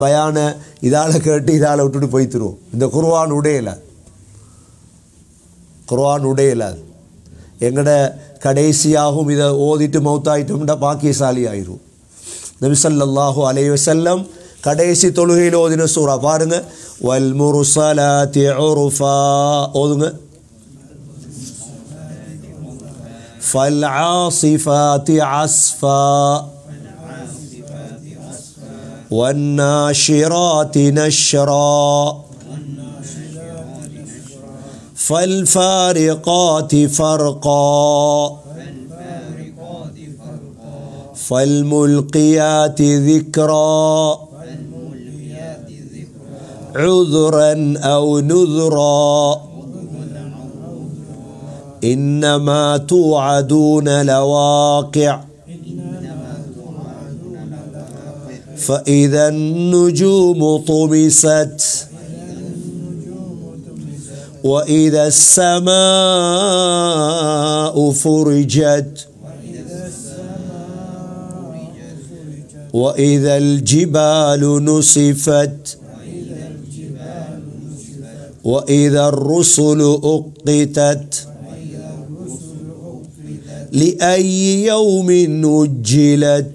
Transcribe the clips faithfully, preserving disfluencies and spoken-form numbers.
பயான இதால் கேட்டு இதால் விட்டுட்டு போய்த்துருவோம். இந்த குர்ஆன் உடையல குர்ஆன் உடையல எங்கட கடைசியாகவும் இதை ஓதிட்டு மௌத்தாயிட்டோம்னா பாக்கியசாலி ஆயிரும். நபி ஸல்லல்லாஹு அலைஹி வஸல்லம் கடைசி தொழுகையில் ஓதின சூரா பாருங்க, வல் முர்ஸலாத்தி உர்ஃபா ஓதுங்க, ஃபல் ஆஸிஃபாத்தி அஸ்ஃபா والناشرات نشرا فالفارقات فرقا فالملقيات ذكرا عذرا أو نذرا إنما توعدون لواقع فإذا النجوم طمست وإذا السماء فرجت وإذا الجبال نصفت وإذا الرسل أقتت لأي يوم أجلت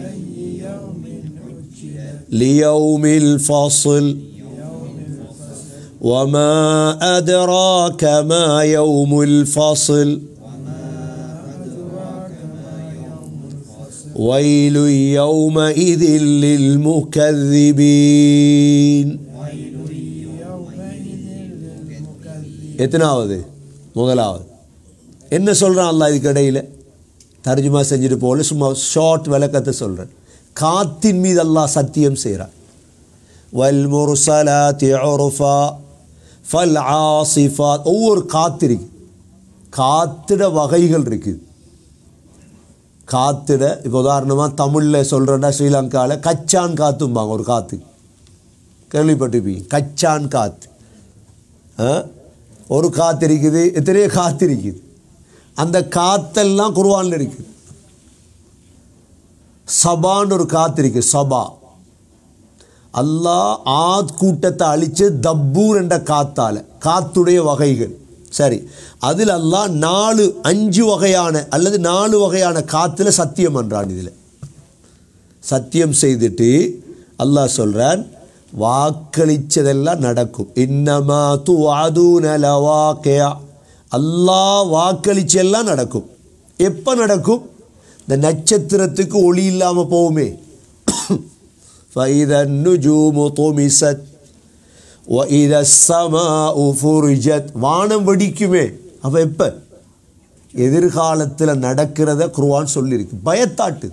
ليوم الفصل وما أدراك ما يوم الفصل ويل يومئذ للمكذبين. எத்தனாவது? முதலாவது. என்ன சொல்கிறான் அல்லாஹ் இதுக்கு இடையில்? தர்ஜுமா செஞ்சுட்டு போல சும்மா ஷார்ட் விளக்கத்தை சொல்கிறேன். காத்தின் மீது அல்லாஹ் சத்தியம் செய்கிறான். வல் முர்ஸலாத்தி உர்ஃபா ஃபல் ஆஸிஃபாத். ஒவ்வொரு காத்து இருக்கு, காத்திட வகைகள் இருக்குது. காத்திட இப்போ உதாரணமாக தமிழில் சொல்கிறேன்னா ஸ்ரீலங்காவில் கச்சான் காத்தும்பாங்க. ஒரு காற்று கேள்விப்பட்டிருப்பீங்க, கச்சான் காற்று. ஒரு காற்று இருக்குது, எத்தனையோ காற்று இருக்குது. அந்த காற்றெல்லாம் குர்ஆனில் இருக்குது. சபான்னு ஒரு காற்று இருக்குது, சபா. அல்லாஹ் ஆத் கூட்டத்தை அழித்து தப்பூர் என்ற காத்தால், காத்துடைய வகைகள். சரி, அதில் அல்லாஹ் நாலு அஞ்சு வகையான அல்லது நாலு வகையான காற்றுல சத்தியம் பண்ணுறான். இதில் சத்தியம் செய்துட்டு அல்லாஹ் சொல்கிறான், வாக்களித்ததெல்லாம் நடக்கும். இன்னமா துஅதூன லவாகிஅ. அல்லாஹ் வாக்களிச்செல்லாம் நடக்கும். எப்போ நடக்கும்? இந்த நட்சத்திரத்துக்கு ஒளி இல்லாமல் போகுமே, فَإِذَا النُّجُومُ طُمِسَتْ وَإِذَا السَّمَاءُ فُرِجَتْ. வானம் வெடிக்குமே. அப்போ எப்போ? எதிர்காலத்தில் நடக்கிறத குர்ஆன் சொல்லியிருக்கு. பயத்தாட்டு.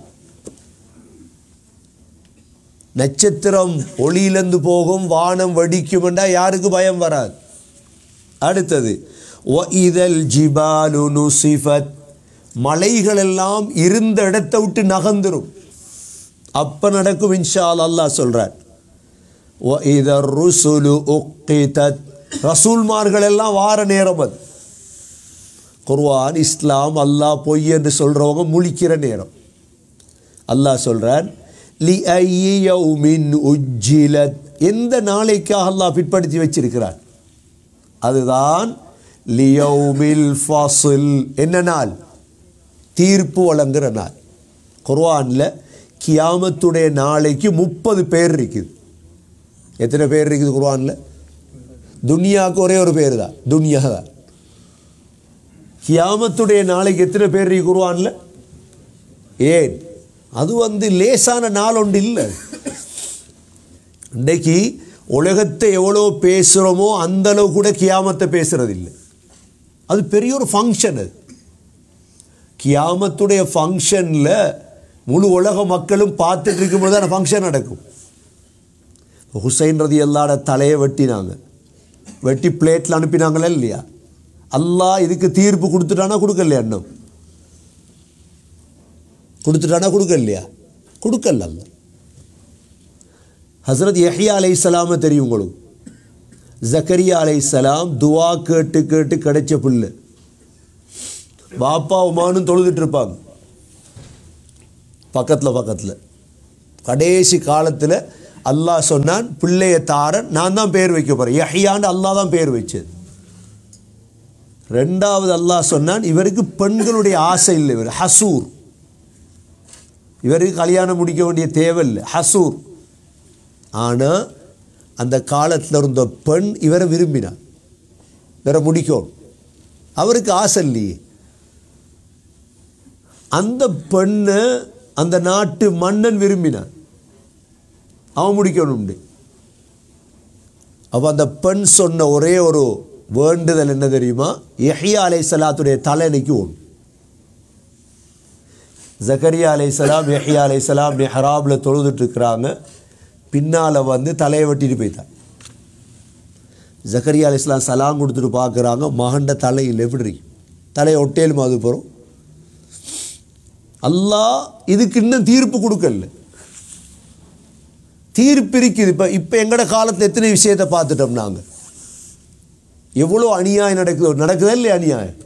நட்சத்திரம் ஒளியிலிருந்து போகும், வானம் வெடிக்கும்டா யாருக்கு பயம் வராது? அடுத்தது وَإِذَا الْجِبَالُ نُصِفَتْ. மலைகள் எல்லாம் இருந்த இடத்தை விட்டு நகர்ந்துரும். அப்போ நடக்கும் இன்ஷா அல்லாஹ். அல்லாஹ் சொல்கிறார், وَإِذَا الرُّسُلُ أُقِّتَتْ. ரசூல்மார்கள் எல்லாம் வார நேரம் அது. குர்ஆன், இஸ்லாம், அல்லாஹ் பொய் என்று சொல்கிறவங்க முழிக்கிற நேரம். அல்லாஹ் சொல்கிறான், لِأَيِّ يَوْمٍ أُجِّلَتْ. எந்த நாளைக்காக அல்லாஹ் பிற்படுத்தி வச்சிருக்கிறான்? அதுதான் லியௌமில் ஃபாஸில். என்ன நாள்? தீர்ப்பு வழங்குகிற நாள். குர்ஆனில் கியாமத்துடைய நாளைக்கு முப்பது பேர் இருக்குது. எத்தனை பேர் இருக்குது குர்ஆனில்? துன்யாவுக்கு ஒரே ஒரு பேர் தான், துன்யா தான். கியாமத்துடைய நாளைக்கு எத்தனை பேர் இருக்கு குர்ஆனில்? ஏன்? அது வந்து லேசான நாள் ஒன்று இல்லை. இன்றைக்கு உலகத்தை எவ்வளோ பேசுகிறோமோ அந்தளவு கூட கியாமத்தை பேசுகிறது இல்லை. அது பெரிய ஒரு ஃபங்க்ஷன். அது கியாமத்துடைய ஃபங்க்ஷனில் முழு உலக மக்களும் பார்த்துட்டு இருக்கும்போது தான் ஃபங்க்ஷன் நடக்கும். ஹுசைன் ரலியல்லாஹு அன்ஹு தலையை வெட்டினாங்க, வெட்டி பிளேட்டில் அனுப்பினாங்களா இல்லையா? அல்லாஹ் இதுக்கு தீர்ப்பு கொடுத்துட்டானா கொடுக்கலையா? இன்னும் கொடுத்துட்டானா கொடுக்கலையா? கொடுக்கல. அல்ல ஹஸ்ரத் யஹ்யா அலைஹிஸ்ஸலாம் தெரியும் உங்களுக்கு. ஜக்கரியா அலைஹிஸ்ஸலாம் துவா கேட்டு கேட்டு கிடைச்ச பிள்ளை. பாப்பா உமானும் தொழுதுட்டு இருப்பாங்க பக்கத்தில் பக்கத்தில். கடைசி காலத்தில் அல்லாஹ் சொன்னான் பிள்ளைய தாரன் நான் தான் பேர் வைக்க போகிறேன். யஹ்யான்னு அல்லாஹ் தான் பேர் வச்சது. ரெண்டாவது அல்லாஹ் சொன்னான் இவருக்கு பெண்களுடைய ஆசை இல்லை, இவர் ஹசூர், இவருக்கு கல்யாணம் முடிக்க வேண்டிய தேவையில்லை, ஹசூர். ஆனால் அந்த காலத்தில் இருந்த பெண் இவரை விரும்பினார், இவரை முடிக்கணும், அவருக்கு ஆசை இல்லையே. அந்த பெண்ணை அந்த நாட்டு மன்னன் விரும்பினான், அவன் முடிக்கணும். அப்போ அந்த பெண் சொன்ன ஒரே ஒரு வேண்டுதல் என்ன தெரியுமா? யஹ்யா அலைஹிஸ்ஸலாத்துடைய தலையணைக்கு ஒன்று. ஜக்கரியா அலைஹிஸ்ஸலாம் யஹ்யா அலைஹிஸ்ஸலாம் மிஹ்ராபில் தொழுதுட்டு இருக்கிறாங்க, பின்னால் வந்து தலையை வெட்டிட்டு போய்த்தார். ஜக்கரியா அலைஹிஸ்ஸலாம் சலாம் கொடுத்துட்டு பார்க்குறாங்க, மகண்ட தலையில் எப்படி தலையை ஒட்டேலும் அது போகிறோம். அல்லாஹ் இதுக்கு இன்னும் தீர்ப்பு கொடுக்கல, தீர்ப்பு இருக்குது. இப்போ இப்போ எங்களோட காலத்தில் எத்தனை விஷயத்தை பார்த்துட்டோம் நாங்கள், எவ்வளோ அநியாயம் நடக்குது, நடக்குதா இல்லையா? அநியாயம்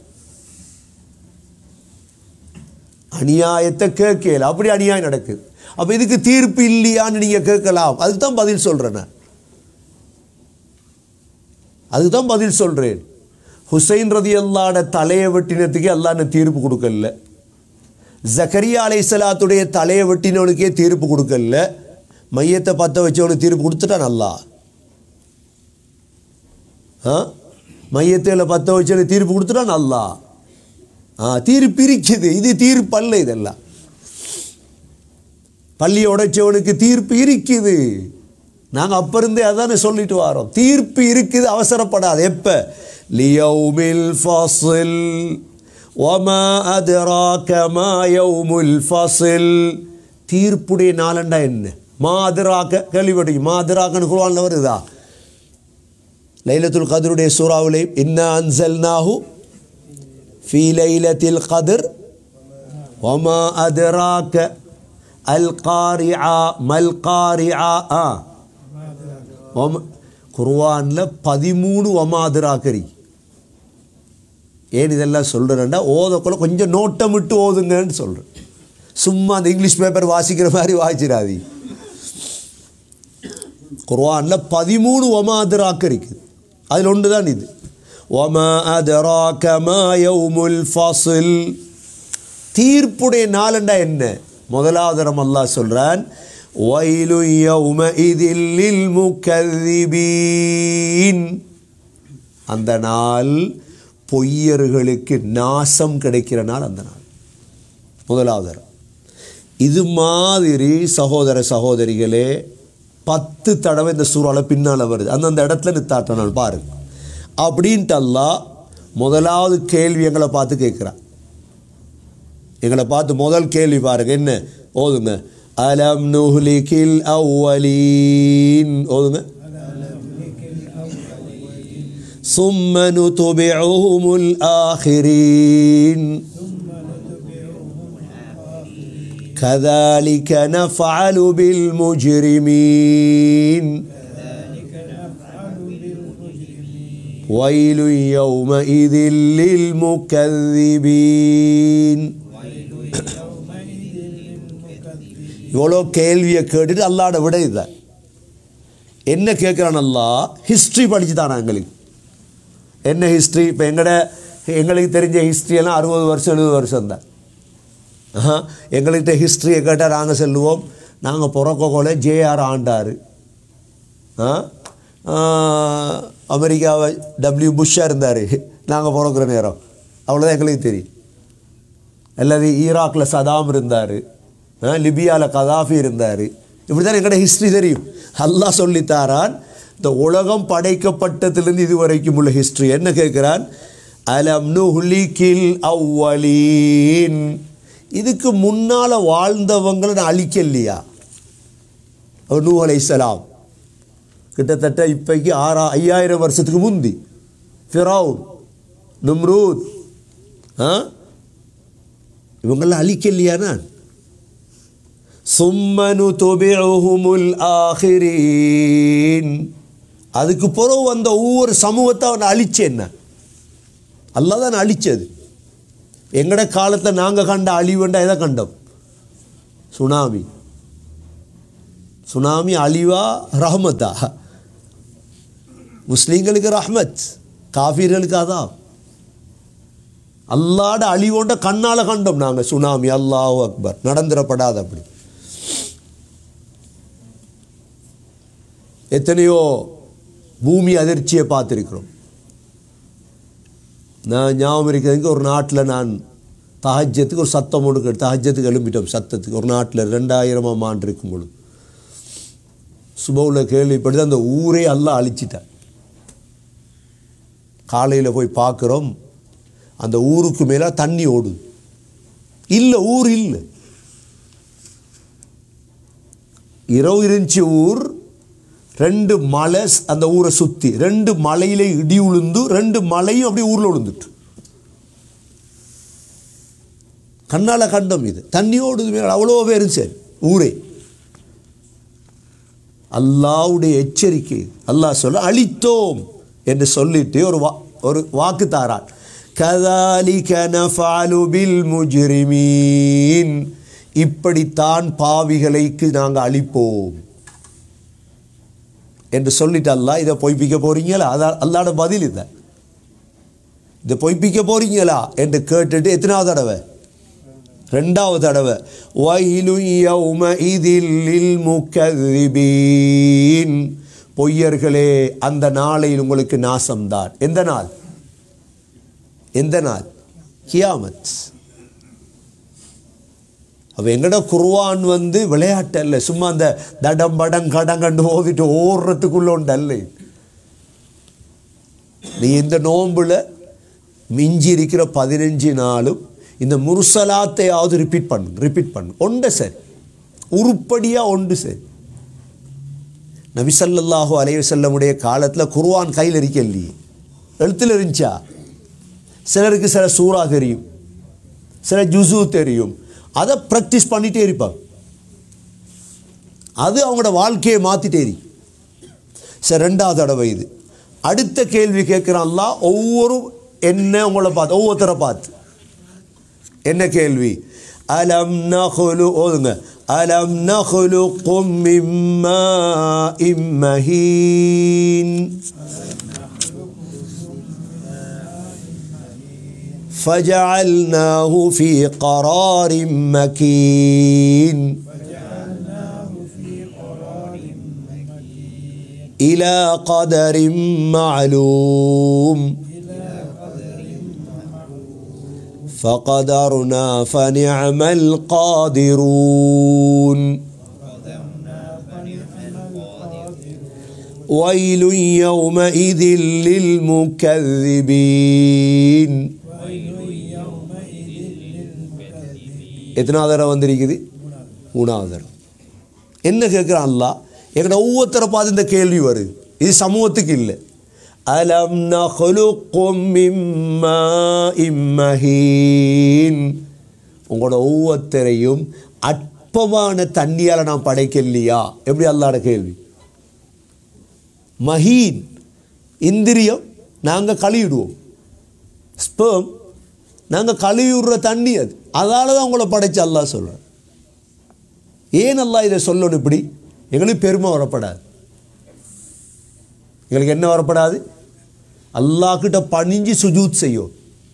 அநியாயத்தை கேட்கல, அப்படி அநியாயம் நடக்குது. அப்போ இதுக்கு தீர்ப்பு இல்லையான்னு நீங்கள் கேட்கலாம். அதுக்கு தான் பதில் சொல்கிறேன் நான், அதுக்கு தான் பதில் சொல்கிறேன். ஹுசைன் ரலியல்லாஹு தலையை வெட்டினத்துக்கே அல்லாஹ் தீர்ப்பு கொடுக்கல, ஜக்கரியா அலைஹிஸ்ஸலாத்துடைய தலையை வெட்டினவனுக்கே தீர்ப்பு கொடுக்கல, மையத்தை பற்ற வச்சவனுக்கு தீர்ப்பு கொடுத்துட்டான் அல்லாஹ். ஆ மையத்தில் பற்ற வச்சவனுக்கு தீர்ப்பு கொடுத்துட்டான் அல்லாஹ். ஆ தீர்ப்பு இருக்குது, இது தீர்ப்பு அல்ல. இதெல்லாம் பள்ளியை உடைச்சவனுக்கு தீர்ப்பு இருக்குது. நாங்கள் அப்போ இருந்தே அதானே சொல்லிட்டு வரோம், தீர்ப்பு இருக்குது, அவசரப்படாது. எப்போ? லியௌமில் ஃபஸ்ல் வமா அத்ராக மா யௌமுல் ஃபஸ்ல். தீர்ப்புடைய நாளண்டா என்ன? மா அதிராக்க கேள்விப்பட்டீங்க? மா அதிராக்கன்னு குர்ஆன்ல வருதா? லைலத்துல் கத்ருடைய சூறாவிலே இன்னா அன்ஸல்நாஹு ஃபீ லைலத்தில் கத்ர் வமா அத்ராக அல் காரிஆ மல் காரிஆ. ஆ குர்ஆனில் பதிமூணு வமா அதிராக்கரி. ஏன் இதெல்லாம் சொல்கிறேன்டா, ஓதக்குள்ள கொஞ்சம் நோட்டமிட்டு ஓதுங்கன்னு சொல்கிறேன். சும்மா அந்த இங்கிலீஷ் பேப்பர் வாசிக்கிற மாதிரி வாசிச்சிடாதி. குர்ஆனில் பதிமூணு ஒமா அதிராக்க இருக்குது, அதில் ஒன்று தான் இது. ஒமா அதிராக மா யௌமுல் ஃபஸ்ல். தீர்ப்புடைய நாளண்டா என்ன? முதலாவது தரம் அல்லாஹ் சொல்கிறான் வைலு யௌமஇதில் லில் முகذிபீன். அந்த நாள் பொய்யர்களுக்கு நாசம் கிடைக்கிற நாள் அந்த நாள். முதலாவது தரம். இது மாதிரி சகோதர சகோதரிகளே பத்து தடவை இந்த சூறாவில் பின்னால் வருது. அந்தந்த இடத்துல நிறுத்தாட்ட நாள் பாருங்க. அப்படின்ட்டு அல்லாஹ் முதலாவது கேள்வி எங்களை பார்த்து கேட்குறான். எங்களை பார்த்து முதல் கேள்வி பாருங்க, என்ன ஓதுங்க? அலம் நுஹ்லிகில் அவ்வலீன். ஓதுங்க. ثم نتبعهم الآخرين كذلك نفعل بالمجرمين ويل يومئذ للمكذبين. இவ்வளோ கேள்வியை கேட்டுட்டு அல்லாட விட இதுதான். என்ன கேட்குறான் அல்லாஹ்? ஹிஸ்ட்ரி படிச்சு தானா எங்களுக்கு? என்ன ஹிஸ்ட்ரி? இப்போ எங்கட எங்களுக்கு தெரிஞ்ச ஹிஸ்ட்ரியெல்லாம் அறுபது வருஷம் எழுபது வருஷம் தான். எங்கள்கிட்ட ஹிஸ்ட்ரியை கேட்டால் நாங்கள் சொல்லுவோம், நாங்கள் பிறக்கோல ஜேஆர் ஆண்டார், அமெரிக்காவை டபிள்யூ புஷ்ஷாக இருந்தார் நாங்கள் பிறக்கிற நேரம், அவ்வளோதான் எங்களுக்கு தெரியும். அல்லது ஈராக்கில் சதாம் இருந்தார், லிபியாவில் கதாஃபி இருந்தார், இப்படி தான் எங்கள்ட ஹிஸ்ட்ரி தெரியும். அல்லாஹ் சொல்லித்தாரான் இந்த உலகம் படைக்கப்பட்டதிலிருந்து இது வரைக்கும் உள்ள ஹிஸ்ட்ரி. என்ன கேட்குறான்? அலம் நுஹ்லிகில் அவ்வலீன். இதுக்கு முன்னால் வாழ்ந்தவங்களை நான் அழிக்கலையா? நூஹ் அலைஹிஸ்ஸலாம் கிட்டத்தட்ட இப்போக்கு ஆறா ஐயாயிரம் வருஷத்துக்கு முந்தி ஃபிரௌன், நும்ரூத், ஆ இவங்களாம் அழிக்கலையா நான்? சும்ம நுதுபிஉஹுமுல் ஆகிரீன். அதுக்கு பிறகு வந்த ஒவ்வொரு சமூகத்தை அவனை அழிச்சேன். அல்லாஹ் தான் அழிச்சது. எங்கட காலத்தில் நாங்கள் கண்ட அழிவுண்டா எதை கண்டோம்? சுனாமி. சுனாமி அழிவா ரஹ்மத்தா? முஸ்லீம்களுக்கு ரஹ்மத், காஃபிர்களுக்கு அதான். அல்லாட அழிவோண்ட கண்ணால் கண்டோம் நாங்கள் சுனாமி. அல்லாஹு அக்பர், நடந்துடப்படாது. அப்படி எத்தனையோ பூமி அதிர்ச்சியை பார்த்துருக்கிறோம். நான் ஞாபகம் இருக்கிறதுக்கு ஒரு நாட்டில் நான் தஹஜ்ஜத்துக்கு ஒரு சத்தம் ஒன்று, தஹஜ்ஜத்துக்கு எழும்பிட்டோம் சத்தத்துக்கு. ஒரு நாட்டில் ரெண்டாயிரமாம் ஆண்டு இருக்கும் பொழுது சுபவுல கேள்விப்படுது அந்த ஊரே அல்லாஹ் அழிச்சிட்டான். காலையில் போய் பார்க்குறோம், அந்த ஊருக்கு மேலே தண்ணி ஓடுது. இல்லை, ஊர் இல்லை. இரவு இருந்துச்சு ஊர், ரெண்டு மலை அந்த ஊரை சுற்றி, ரெண்டு மலையில இடி உளுந்து, ரெண்டு மலையும் அப்படியே ஊரில் விழுந்துட்டு கண்ணால் கண்டம். இது தண்ணி ஓடுது மேலே, அவ்வளோ பேர் சரி ஊரே. அல்லாஹ்வுடைய எச்சரிக்கை. அல்லாஹ் சொல்ல அழித்தோம் என்று சொல்லிட்டு ஒரு வா ஒரு வாக்கு தாரான். கதாலிக நஃபஅலு பில் முஜ்ரிமீன், இப்படித்தான் பாவிகளுக்கு நாங்கள் அழிப்போம் என்று சொல்லிட்டு அல்லாஹ் இதை பொய்ப்பிக்க போறீங்களா? அதான் அல்லாஹ்வோட பதில். இதை இதை பொய்ப்பிக்க போறீங்களா என்று கேட்டுட்டு எத்தனாவது தடவை? ரெண்டாவது தடவை. வயலு யௌமஇதில் லில் முகذிபீன், பொய்யர்களே அந்த நாளையில் உங்களுக்கு நாசம்தான். எந்த நாள்? எந்த நாள்? கியாமத். அப்போ எங்கட குர்ஆன் வந்து விளையாட்டு அல்ல, சும்மா அந்த தடம் படம் கடங்கண்டு ஓதிட்டு ஓடுறதுக்குள்ள உண்டு அல்ல. நீ இந்த நோன்புல மிஞ்சி இருக்கிற பதினஞ்சு நாளும் இந்த முர்சலாத்தையாவது ரிப்பீட் பண்ணு, ரிப்பீட் பண்ணு. ஒன்று சரி, உருப்படியாக ஒன்று சரி. நபி ஸல்லல்லாஹு அலைஹி வஸல்லமுடைய காலத்தில் குர்ஆன் கையில் இருக்கலையே, எழுத்தில் இருந்துச்சா? சிலருக்கு சில சூறா தெரியும், சில ஜுசு தெரியும், அதை ப்ராக்டிஸ் பண்ணிகிட்டே இருப்பாங்க. அது அவங்களோட வாழ்க்கையை மாற்றிட்டே இருக்கு. சரி, ரெண்டாவது தடவை இது. அடுத்த கேள்வி கேட்குறான் அல்லாஹ், ஒவ்வொரு என்ன உங்களை பார்த்து, ஒவ்வொருத்தரை பார்த்து என்ன கேள்வி? அலம் நஹ்லு, ஓதுங்க, அலம் நஹ்லுக்கும் மின் மாஇம் மஹீன் فجعلناه في قرار مكين إلى قدر معلوم فقدرنا فنعم القادرون ويل يومئذ للمكذبين. எத்தனாவது தடவை வந்திருக்குது? மூணாவது தடவை. என்ன கேட்குறான் அல்லாஹ்? எங்கட ஒவ்வொருத்தரை பார்த்து இந்த கேள்வி வருது. இது சமூகத்துக்கு இல்லை. அலம் நஹ்லுக்கும் மின் மாஇம் மஹீன், உங்களோட ஒவ்வொருத்தரையும் அற்பமான தண்ணியால் நான் படைக்கலையா? எப்படி அல்லாஹ்வோட கேள்வி? மஹீன் இந்திரியம் நாங்கள் கழுவிடுவோம், ஸ்பெர்ம் நாங்கள் கழுவிடுற தண்ணி, அது அதால தான் உங்களை படைச்சு அல்லாஹ் சொல்கிறேன். ஏன் அல்லாஹ் இதை சொல்லணும்? இப்படி எங்களுக்கு பெருமை வரப்படாது, எங்களுக்கு என்ன வரப்படாது? அல்லாஹ் கிட்ட பணிஞ்சு சுஜூத் செய்யும்.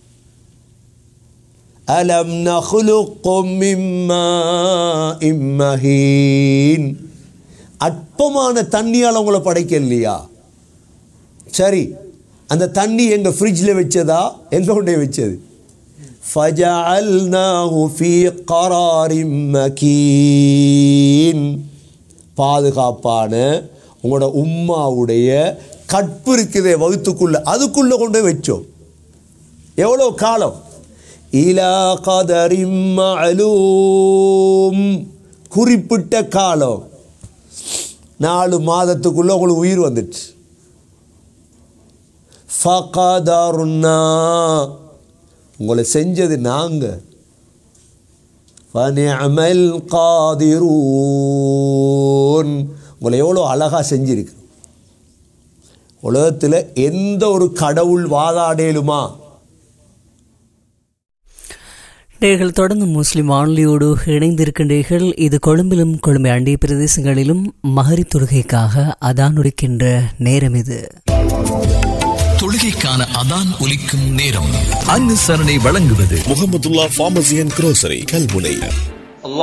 அலம் நஹ்லுக்கும் மின் மாஇம் மஹீன், அற்பமான தண்ணியால் உங்களை படைக்கலையா? சரி, அந்த தண்ணி எங்க ஃப்ரிட்ஜில் வச்சதா, எங்க கொண்டே வச்சது? ஃபஜஅல்நாஹு ஃபீ கராரின் மக்கீன், பாதுகாப்பான உங்களோட உம்மாவுடைய கற்பு இருக்குதே வகுத்துக்குள்ள, அதுக்குள்ள கொண்டு வச்சோம். எவ்வளோ காலம்? இலா கதரின் மஅலூம், குறிப்பிட்ட காலம், நாலு மாதத்துக்குள்ள உங்களுக்கு உயிர் வந்துச்சு. ஃபகதர்னா, உங்களை செஞ்சது நாங்கள். ஃபனிஅமல் காதிரூன், உங்களை எவ்வளோ அழகாக செஞ்சிருக்கு. உலகத்தில் எந்த ஒரு கடவுள் வாதாடேலுமா? நேர்கள் தொடர்ந்து முஸ்லிம் வானொலியோடு இணைந்திருக்கின்றீர்கள். இது கொழும்பிலும் கொழும்பை அண்டிய பிரதேசங்களிலும் மகரி தொழுகைக்காக அதான் ஒலிக்கின்ற நேரம். இது தொழுகைக்கான அதான் ஒலிக்கும் நேரம். அனுசரணை வழங்குவது Mahmudullah pharmacy and grocery Kalmunai.